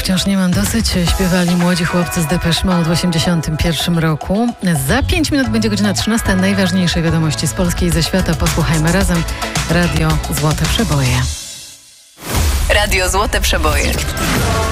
Wciąż nie mam dosyć. Śpiewali młodzi chłopcy z Depeche Mode w 1981 roku. Za 5 minut będzie godzina 13. Najważniejsze wiadomości z Polski i ze świata. Posłuchajmy razem. Radio Złote Przeboje. Radio Złote Przeboje.